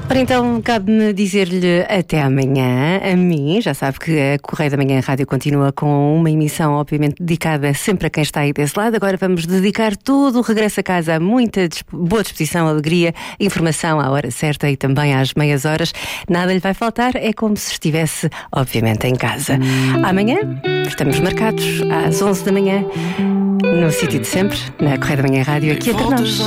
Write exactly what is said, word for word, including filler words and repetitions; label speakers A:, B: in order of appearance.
A: Ora, então, cabe-me dizer-lhe até amanhã. A mim, já sabe que a Correio da Manhã Rádio continua com uma emissão, obviamente, dedicada sempre a quem está aí desse lado. Agora vamos dedicar todo o regresso a casa a muita boa disposição, alegria, informação à hora certa e também às meias horas. Nada lhe vai faltar, é como se estivesse, obviamente, em casa. Amanhã estamos marcados às onze da manhã, no sítio de sempre, na Correio da Manhã Rádio, aqui entre nós.